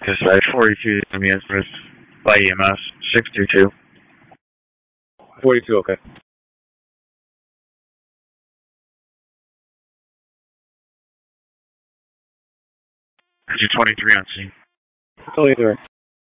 Because I 42 ambulance by EMS 622. 42, okay. Could you 23 on scene? 23.